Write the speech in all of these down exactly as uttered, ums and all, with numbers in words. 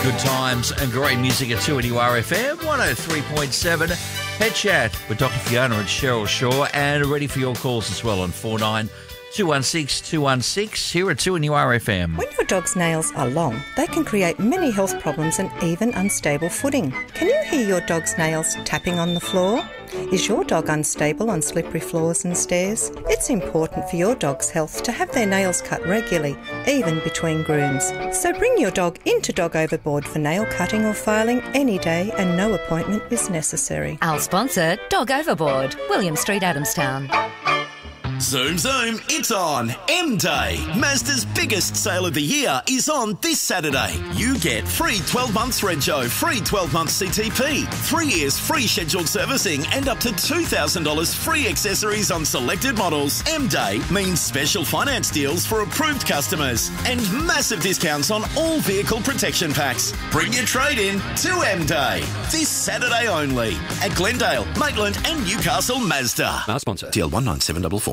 Good times and great music at two N U R F M, one oh three point seven. Pet Chat with Doctor Fiona and Cheryl Shaw, and ready for your calls as well on four nine two one six two one six here at two N U R F M. When your dog's nails are long, they can create many health problems and even unstable footing. Can you hear your dog's nails tapping on the floor? Is your dog unstable on slippery floors and stairs? It's important for your dog's health to have their nails cut regularly, even between grooms. So bring your dog into Dog Overboard for nail cutting or filing any day, and no appointment is necessary. Our sponsor, Dog Overboard, William Street, Adamstown. Zoom, zoom, it's on. M-Day. Mazda's biggest sale of the year is on this Saturday. You get free twelve months Rego, free twelve months C T P, three years free scheduled servicing, and up to two thousand dollars free accessories on selected models. M-Day means special finance deals for approved customers and massive discounts on all vehicle protection packs. Bring your trade in to M-Day. This Saturday only at Glendale, Maitland and Newcastle Mazda. Our sponsor. Deal one nine seven four four.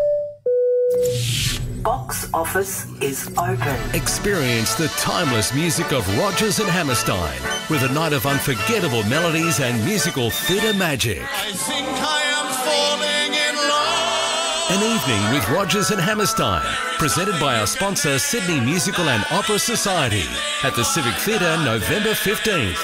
Box office is open. Experience the timeless music of Rodgers and Hammerstein with a night of unforgettable melodies and musical theatre magic. I think I am falling in love. An evening with Rodgers and Hammerstein, presented by our sponsor Sydney Musical and Opera Society at the Civic Theatre November fifteenth.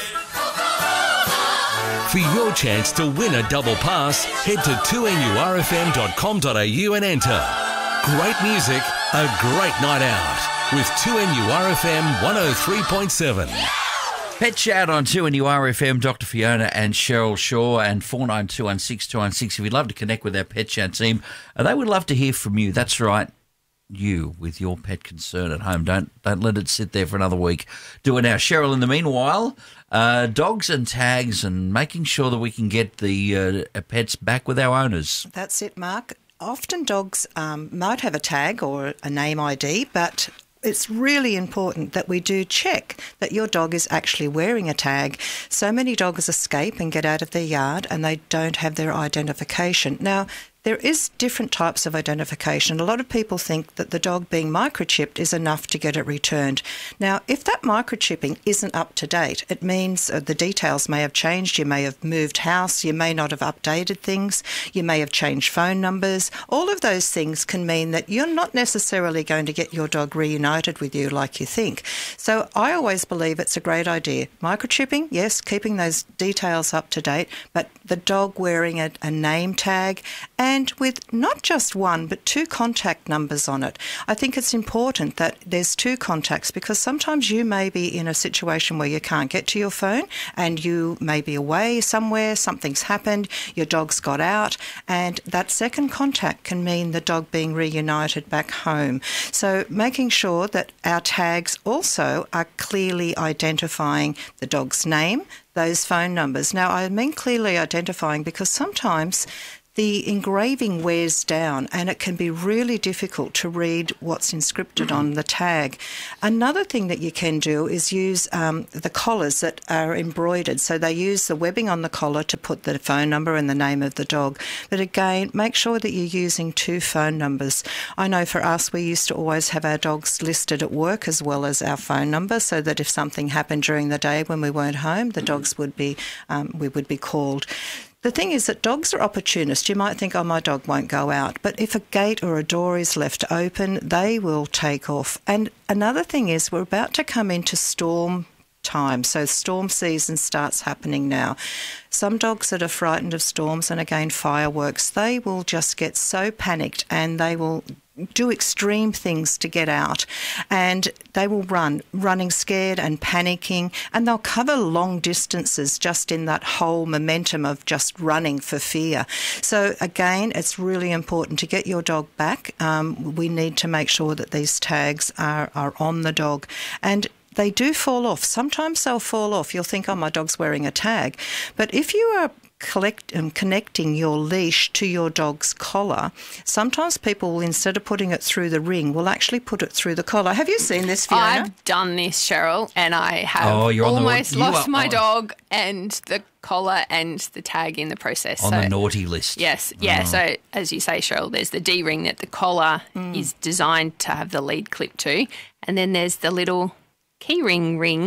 For your chance to win a double pass, head to two N U R F M dot com dot a u and enter. Great music, a great night out with two N U R F M one oh three point seven. Pet Chat on two N U R F M, Doctor Fiona and Cheryl Shaw, and four nine two one six two one six. If you'd love to connect with our Pet Chat team, uh, they would love to hear from you. That's right, you with your pet concern at home. Don't don't let it sit there for another week. Do it now. Cheryl, in the meanwhile, uh, dogs and tags and making sure that we can get the uh, pets back with our owners. That's it, Mark. Often dogs um, might have a tag or a name I D, but it's really important that we do check that your dog is actually wearing a tag. So many dogs escape and get out of their yard and they don't have their identification. Now, there is different types of identification. A lot of people think that the dog being microchipped is enough to get it returned. Now, if that microchipping isn't up to date, it means uh, the details may have changed. You may have moved house. You may not have updated things. You may have changed phone numbers. All of those things can mean that you're not necessarily going to get your dog reunited with you like you think. So I always believe it's a great idea. Microchipping, yes, keeping those details up to date, but the dog wearing a, a name tag and And with not just one, but two contact numbers on it. I think it's important that there's two contacts because sometimes you may be in a situation where you can't get to your phone and you may be away somewhere, something's happened, your dog's got out, and that second contact can mean the dog being reunited back home. So making sure that our tags also are clearly identifying the dog's name, those phone numbers. Now, I mean clearly identifying because sometimes the engraving wears down and it can be really difficult to read what's inscripted mm-hmm. on the tag. Another thing that you can do is use um, the collars that are embroidered. So they use the webbing on the collar to put the phone number and the name of the dog. But again, make sure that you're using two phone numbers. I know for us, we used to always have our dogs listed at work as well as our phone number so that if something happened during the day when we weren't home, the dogs would be, um, we would be called. The thing is that dogs are opportunists. You might think, oh, my dog won't go out. But if a gate or a door is left open, they will take off. And another thing is we're about to come into storm time. So storm season starts happening now. Some dogs that are frightened of storms and, again, fireworks, they will just get so panicked and they will do extreme things to get out, and they will run, running scared and panicking, and they'll cover long distances just in that whole momentum of just running for fear. So again, it's really important to get your dog back. Um, we need to make sure that these tags are, are on the dog, and they do fall off. Sometimes they'll fall off. You'll think, oh, my dog's wearing a tag. But if you are collect um, connecting your leash to your dog's collar, sometimes people will, instead of putting it through the ring, will actually put it through the collar. Have you seen this, Fiona? I've done this, Cheryl, and I have oh, you're almost on the, lost are, my oh. dog and the collar and the tag in the process. On so, the naughty list. Yes, yeah. Oh. So as you say, Cheryl, there's the D-ring that the collar mm. is designed to have the lead clip to, and then there's the little key ring ring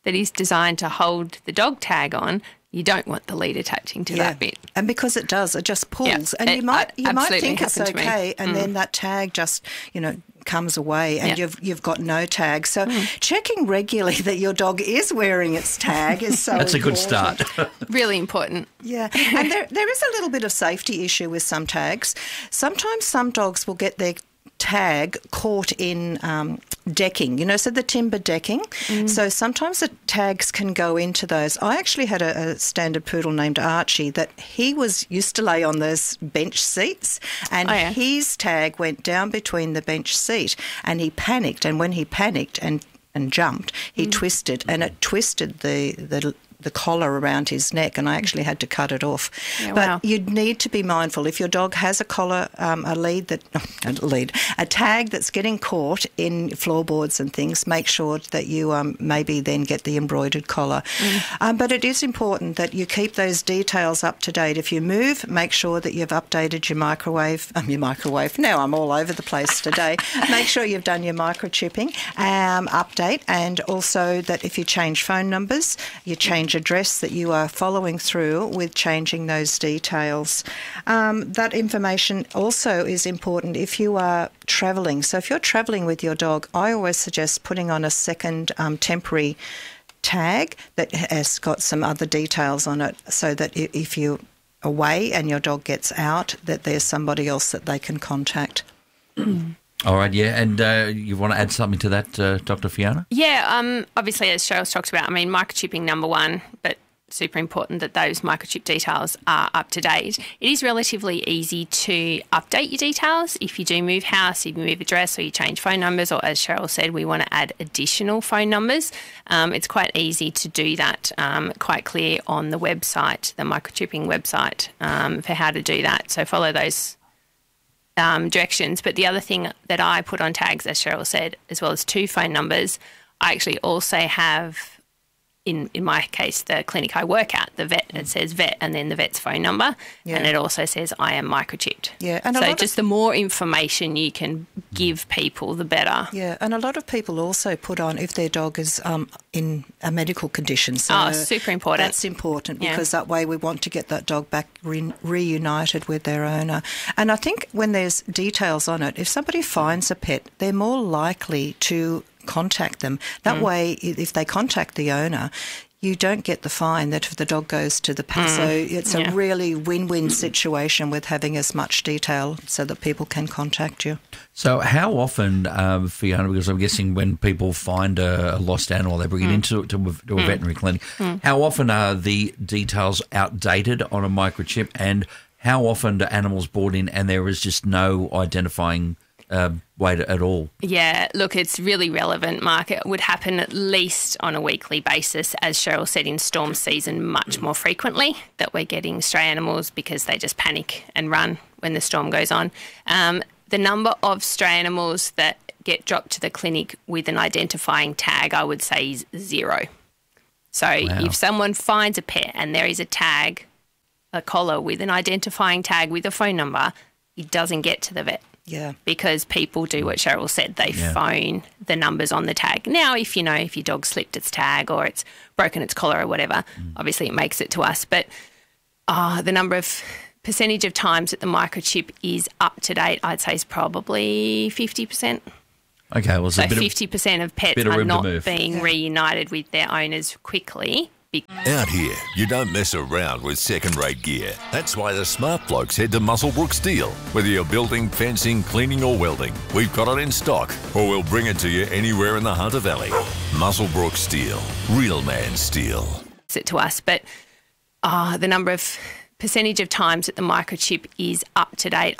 that is designed to hold the dog tag on, you don't want the lead attaching to Yeah. that bit. And because it does, it just pulls. Yeah, and it- you might uh, you might absolutely think it's happened to me. okay, and Mm. then that tag just, you know, comes away and Yeah. you've you've got no tag. So Mm. checking regularly that your dog is wearing its tag is so That's a good important. start. Really important. Yeah, and there there is a little bit of safety issue with some tags. Sometimes some dogs will get their tag caught in um, decking, you know, so the timber decking. So sometimes the tags can go into those. I actually had a, a standard poodle named Archie that he was used to lay on those bench seats, and Oh, yeah. his tag went down between the bench seat, and he panicked. And when he panicked and and jumped, he twisted, and it twisted the the. the collar around his neck, and I actually had to cut it off. Yeah, but wow. you'd need to be mindful if your dog has a collar, um, a lead that, a lead, a tag that's getting caught in floorboards and things. Make sure that you um, maybe then get the embroidered collar. Mm. Um, but it is important that you keep those details up to date. If you move, make sure that you've updated your microwave. Um, your microwave. Now I'm all over the place today. Make sure you've done your microchipping um, update, and also that if you change phone numbers, you change address, that you are following through with changing those details. Um, that information also is important if you are travelling. So if you're travelling with your dog, I always suggest putting on a second um, temporary tag that has got some other details on it, so that i- if you're away and your dog gets out, that there's somebody else that they can contact. All right, yeah, and uh, you want to add something to that, uh, Doctor Fiona? Yeah, um, obviously, as Cheryl's talked about, I mean, microchipping number one, but super important that those microchip details are up to date. It is relatively easy to update your details if you do move house, if you move address, or you change phone numbers, or as Cheryl said, we want to add additional phone numbers. Um, it's quite easy to do that, um, quite clear on the website, the microchipping website, um, for how to do that. So follow those Um, directions. But the other thing that I put on tags, as Cheryl said, as well as two phone numbers, I actually also have, in in my case, the clinic I work at, the vet, it says vet and then the vet's phone number, Yeah. and it also says I am microchipped. Yeah, and a so lot of- just the more information you can give people, the better. Yeah, and a lot of people also put on if their dog is um, in a medical condition. So Oh, super important. That's important, Yeah. because that way we want to get that dog back re- reunited with their owner. And I think when there's details on it, if somebody finds a pet, they're more likely to contact them. That Mm. way, i- if they contact the owner, you don't get the fine that if the dog goes to the pet. So it's yeah. a really win-win situation with having as much detail so that people can contact you. So how often, um, Fiona, because I'm guessing when people find a, a lost animal, they bring it into to, a- to a veterinary clinic, how often are the details outdated on a microchip, and how often are animals brought in and there is just no identifying uh, way to, at all? Yeah, look, it's really relevant, Mark. It would happen at least on a weekly basis, as Cheryl said, in storm season much more frequently, that we're getting stray animals because they just panic and run when the storm goes on. Um, the number of stray animals that get dropped to the clinic with an identifying tag, I would say, is zero. So Wow. if someone finds a pet and there is a tag, a collar with an identifying tag with a phone number, it doesn't get to the vet. Yeah. Because people do what Cheryl said, they Yeah. phone the numbers on the tag. Now, if you know, if your dog slipped its tag or it's broken its collar or whatever, obviously it makes it to us. But uh, the number of percentage of times that the microchip is up to date, I'd say is probably fifty percent. Okay, well, it's So a bit of, fifty percent of pets bit of are room to not move. being reunited with their owners quickly. be- Out here, you don't mess around with second-rate gear. That's why the smart blokes head to Musselbrook Steel. Whether you're building, fencing, cleaning or welding, we've got it in stock, or we'll bring it to you anywhere in the Hunter Valley. Musselbrook Steel. Real man steel. it to us. But uh, the number of percentage of times that the microchip is up to date,